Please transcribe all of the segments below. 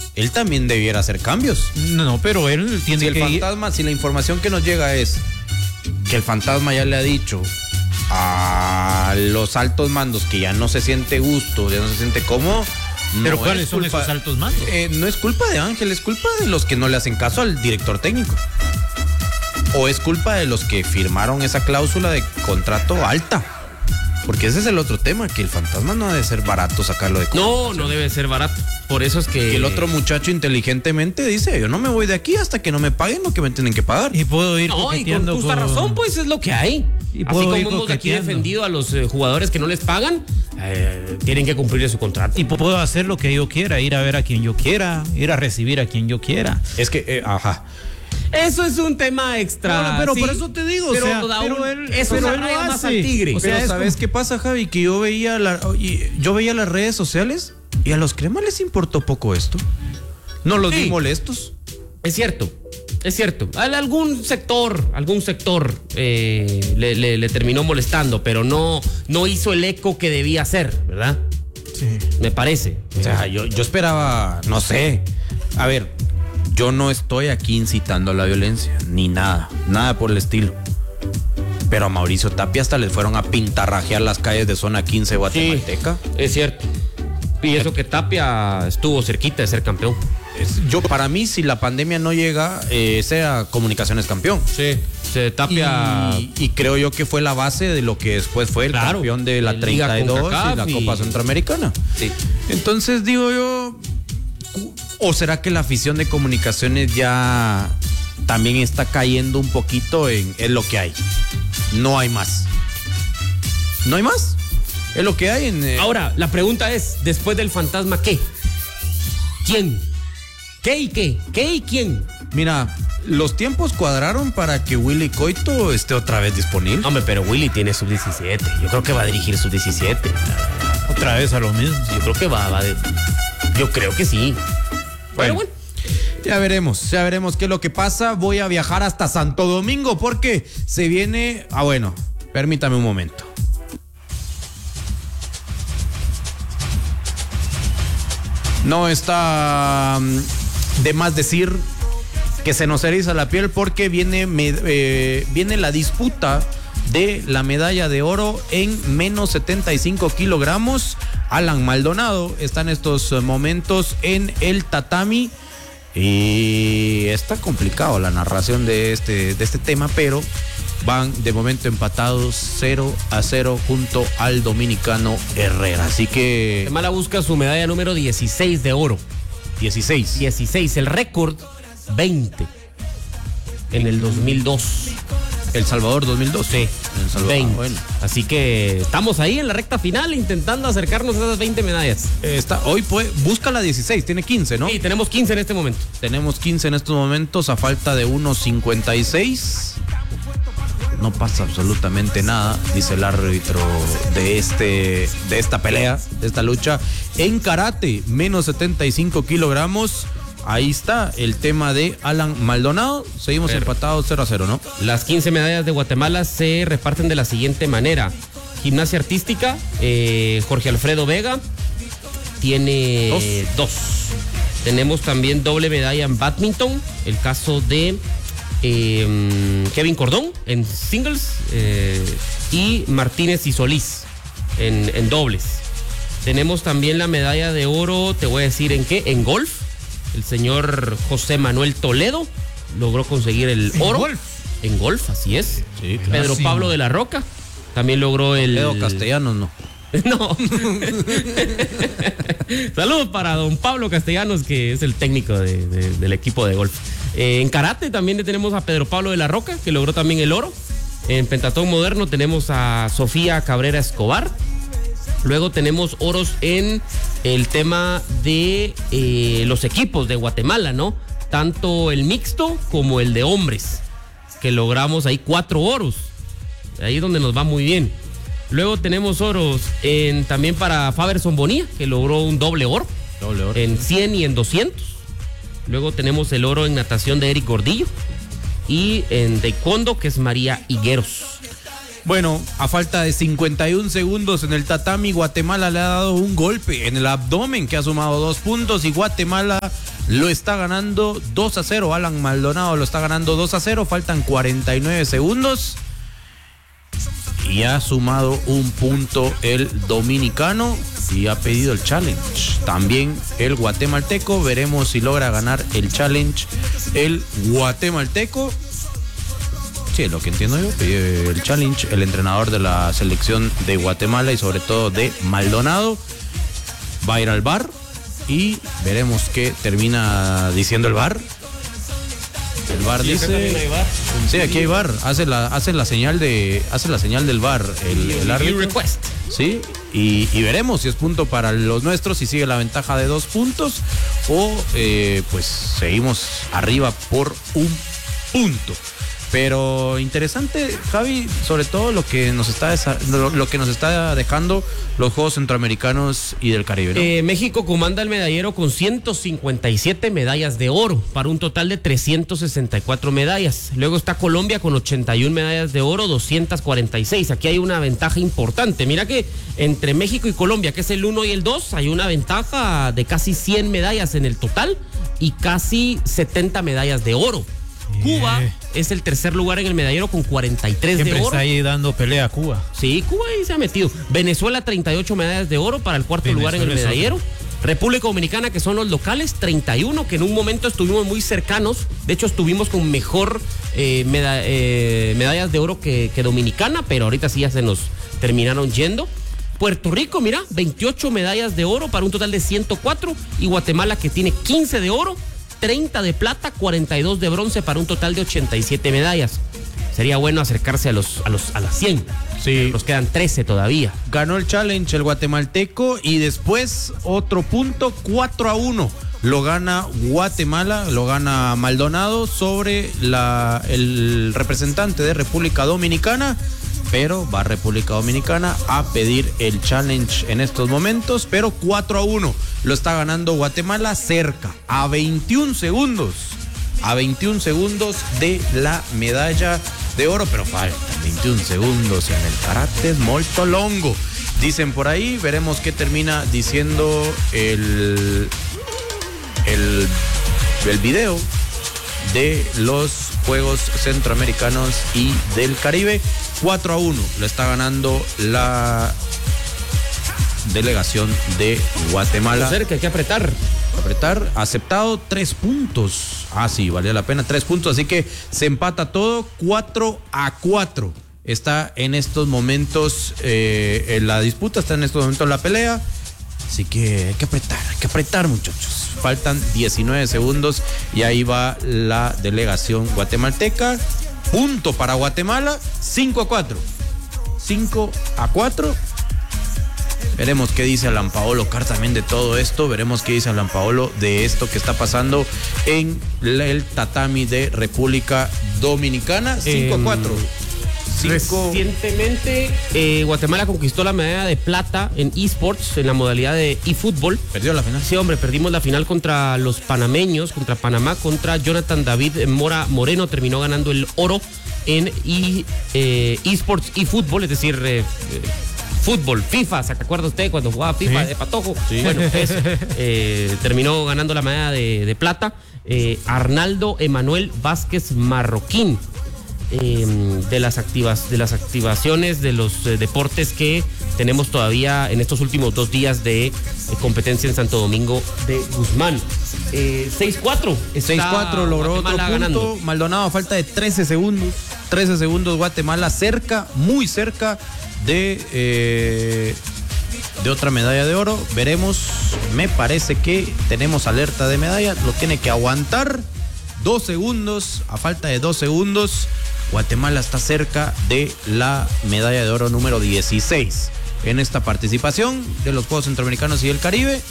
él también debiera hacer cambios. No, pero él tiene Si el que fantasma, si la información que nos llega es que el fantasma ya le ha dicho a los altos mandos que ya no se siente gusto, ya no se siente cómodo. ¿Pero no cuáles es son culpa, esos altos mandos? No es culpa de Ángel, es culpa de los que no le hacen caso al director técnico. O es culpa de los que firmaron esa cláusula de contrato alta. Porque ese es el otro tema, que el fantasma no debe ser barato sacarlo de No, no debe ser barato. Por eso es que el otro muchacho inteligentemente dice, yo no me voy de aquí hasta que no me paguen lo que me tienen que pagar. Y puedo ir no, y con coqueteando justa razón, pues es lo que hay. Y Así puedo como ir hemos aquí coqueteando. defendido a los jugadores que no les pagan, tienen que cumplir su contrato. Y puedo hacer lo que yo quiera, ir a ver a quien yo quiera, ir a recibir a quien yo quiera. Es que, ajá. Eso es un tema extra. Pero sí, por eso te digo, pero o sea, Raúl, pero él, eso pero es él una lo raya más hace. al tigre. O sea, Pero es ¿sabes qué pasa, Javi? Que yo veía las redes sociales y a los cremas les importó poco esto. No los vi molestos. Es cierto. Algún sector le terminó molestando, pero no hizo el eco que debía hacer, ¿verdad? Sí. Me parece. O sea, yo esperaba, no sé. A ver, yo no estoy aquí incitando a la violencia, ni nada por el estilo. Pero a Mauricio Tapia hasta le fueron a pintarrajear las calles de zona 15 guatemalteca. Es cierto. Y eso que Tapia estuvo cerquita de ser campeón. Para mí, si la pandemia no llega, sea Comunicaciones campeón. Sí. Tapia. Y creo yo que fue la base de lo que después fue el campeón de la el Liga 32 CONCACAF y la Copa Centroamericana. Sí. Entonces digo yo, ¿o será que la afición de Comunicaciones ya también está cayendo un poquito en lo que hay? No hay más. ¿No hay más? Es lo que hay en... Ahora, la pregunta es, después del fantasma, ¿qué? ¿Quién? ¿Qué y qué? ¿Qué y quién? Mira, los tiempos cuadraron para que Willy Coito esté otra vez disponible. Hombre, pero Willy tiene sub-17. Yo creo que va a dirigir sub-17. Otra vez a lo mismo. Yo creo que yo creo que sí. Pero bueno. Ya veremos qué es lo que pasa. Voy a viajar hasta Santo Domingo porque se viene... bueno, permítame un momento. No está de más decir que se nos eriza la piel porque viene la disputa de la medalla de oro en menos 75 kilogramos. Alan Maldonado está en estos momentos en el tatami y está complicado la narración de este tema, pero van de momento empatados 0-0 junto al dominicano Herrera. Así que... Guatemala busca su medalla número 16 de oro. 16. El récord 20 en el 2002. El Salvador 2002. Sí, El Salvador. 20. Bueno. Así que estamos ahí en la recta final intentando acercarnos a esas 20 medallas. Hoy busca la 16, tiene 15, ¿no? Sí, tenemos 15 en este momento. Tenemos 15 en estos momentos a falta de 1.56. No pasa absolutamente nada, dice el árbitro de esta pelea, de esta lucha. En karate, menos 75 kilogramos. Ahí está el tema de Alan Maldonado. Seguimos empatados 0-0, ¿no? Las 15 medallas de Guatemala se reparten de la siguiente manera. Gimnasia artística, Jorge Alfredo Vega tiene 2. Tenemos también doble medalla en badminton, el caso de Kevin Cordón en singles y Martínez y Solís en dobles. Tenemos también la medalla de oro, te voy a decir en qué, en golf. El señor José Manuel Toledo logró conseguir el oro. En golf, así es. Sí, claro. Pedro Pablo de la Roca también logró el... Pedro Castellanos, no. No. Saludos para don Pablo Castellanos, que es el técnico del equipo de golf. En karate también le tenemos a Pedro Pablo de la Roca, que logró también el oro. En pentatón moderno tenemos a Sofía Cabrera Escobar. Luego tenemos oros en el tema de los equipos de Guatemala, ¿no? Tanto el mixto como el de hombres, que logramos ahí 4 oros. Ahí es donde nos va muy bien. Luego tenemos oros también para Faberson Bonilla, que logró un doble oro. En 100 y en 200. Luego tenemos el oro en natación de Eric Gordillo. Y en taekwondo, que es María Higueros. Bueno, a falta de 51 segundos en el tatami, Guatemala le ha dado un golpe en el abdomen que ha sumado 2 puntos y Guatemala lo está ganando 2-0. Alan Maldonado lo está ganando 2-0. Faltan 49 segundos. Y ha sumado un punto el dominicano y ha pedido el challenge. También el guatemalteco. Veremos si logra ganar el challenge el guatemalteco. Sí, lo que entiendo yo, pidió el challenge el entrenador de la selección de Guatemala y sobre todo de Maldonado. Va a ir al VAR y veremos qué termina diciendo el VAR. El VAR dice. Sí, aquí hay VAR. Hace la señal del VAR el árbitro. Request. Sí, y veremos si es punto para los nuestros, si sigue la ventaja de 2 puntos o pues seguimos arriba por un punto. Pero interesante, Javi, sobre todo lo que nos está dejando los Juegos Centroamericanos y del Caribe, ¿no? México comanda el medallero con 157 medallas de oro para un total de 364 medallas. Luego está Colombia con 81 medallas de oro, 246. Aquí hay una ventaja importante. Mira que entre México y Colombia, que es el 1 y el 2, hay una ventaja de casi 100 medallas en el total y casi 70 medallas de oro. Cuba es el tercer lugar en el medallero con 43 Siempre de oro. está ahí dando pelea a Cuba. Sí, Cuba ahí se ha metido. Venezuela 38 medallas de oro para el cuarto lugar en el medallero. República Dominicana, que son los locales, 31, que en un momento estuvimos muy cercanos. De hecho, estuvimos con mejor medallas de oro que Dominicana, pero ahorita sí ya se nos terminaron yendo. Puerto Rico, mira, 28 medallas de oro para un total de 104. Y Guatemala, que tiene 15 de oro, 30 de plata, 42 de bronce para un total de 87 medallas. Sería bueno acercarse a las 100. Sí. Nos quedan 13 todavía. Ganó el challenge el guatemalteco y después otro punto, 4-1. Lo gana Guatemala, lo gana Maldonado sobre el representante de República Dominicana. Pero va República Dominicana a pedir el challenge en estos momentos, pero 4-1 lo está ganando Guatemala cerca, a 21 segundos de la medalla de oro, pero faltan 21 segundos en el karate es molto longo, dicen por ahí. Veremos qué termina diciendo el video de los Juegos Centroamericanos y del Caribe. 4-1 lo está ganando la delegación de Guatemala. Cerca, hay que apretar. Aceptado 3 puntos. Ah, sí, valía la pena 3 puntos. Así que se empata todo 4-4. Está en estos momentos en la disputa, está en estos momentos la pelea. Así que hay que apretar, muchachos. Faltan 19 segundos y ahí va la delegación guatemalteca. Punto para Guatemala, 5-4. 5-4. Veremos qué dice Alan Paolo Car también de todo esto. Veremos qué dice Alan Paolo de esto que está pasando en el tatami de República Dominicana. 5-4. Recientemente Guatemala conquistó la medalla de plata en eSports, en la modalidad de eFútbol. ¿Perdió la final? Sí, hombre, perdimos la final contra los panameños, contra Panamá, contra Jonathan David Mora Moreno. Terminó ganando el oro en eSports eFútbol, es decir, fútbol, FIFA. ¿Se acuerda usted cuando jugaba FIFA de patojo? Sí. Bueno, eso. Terminó ganando la medalla de plata Arnaldo Emanuel Vázquez Marroquín. De las activaciones de los deportes que tenemos todavía en estos últimos 2 días de competencia en Santo Domingo de Guzmán. 6-4. 6-4 logró otro punto. Ganando. Maldonado a falta de 13 segundos. 13 segundos Guatemala cerca, muy cerca de otra medalla de oro. Veremos, me parece que tenemos alerta de medalla. Lo tiene que aguantar 2 segundos. A falta de 2 segundos. Guatemala está cerca de la medalla de oro número 16 en esta participación de los Juegos Centroamericanos y del Caribe.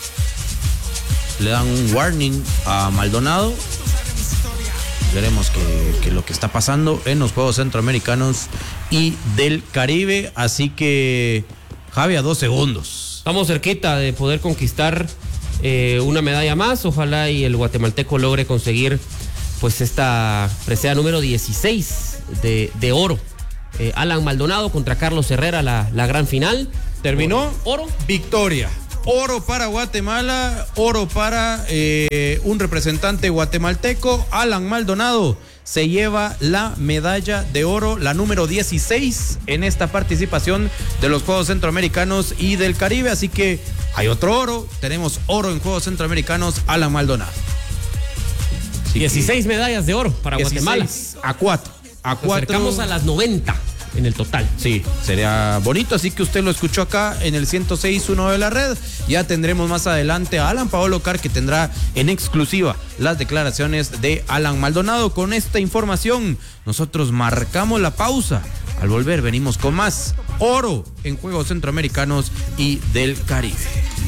Le dan un warning a Maldonado. Veremos que lo que está pasando en los Juegos Centroamericanos y del Caribe. Así que, Javi, a 2 segundos. Estamos cerquita de poder conquistar una medalla más. Ojalá y el guatemalteco logre conseguir pues esta presea número 16 de oro. Alan Maldonado contra Carlos Herrera, la gran final. Terminó oro. Victoria. Oro para Guatemala, oro para un representante guatemalteco, Alan Maldonado. Se lleva la medalla de oro, la número 16 en esta participación de los Juegos Centroamericanos y del Caribe. Así que hay otro oro, tenemos oro en Juegos Centroamericanos, Alan Maldonado. 16 medallas de oro para Guatemala. A 4. Nos acercamos a las 90 en el total. Sí, sería bonito, así que usted lo escuchó acá en el 106.1 de la red. Ya tendremos más adelante a Alan Paolo Car, que tendrá en exclusiva las declaraciones de Alan Maldonado. Con esta información nosotros marcamos la pausa. Al volver venimos con más oro en Juegos Centroamericanos y del Caribe.